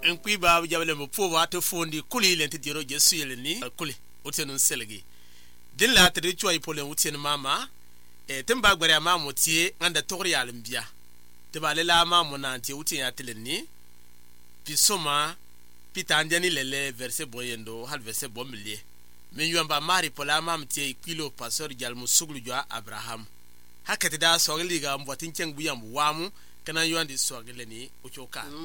en kui ba jabale mo powa to fondi kuli lenti diro jesu yeleni kuli otenu selegi din la tede chwa ipole utien mama temba gbare mama tie anda tori alimbia te ba lela mama na tie utien ateleni pisoma pitandani lele verset boyendo hal verset bomlie men yamba mari pola mama tie kilo pastor jalmu suglu jwa Abraham hakati da sogli ga mbotin ceng buyam wamu kana yandi sogleni uchoka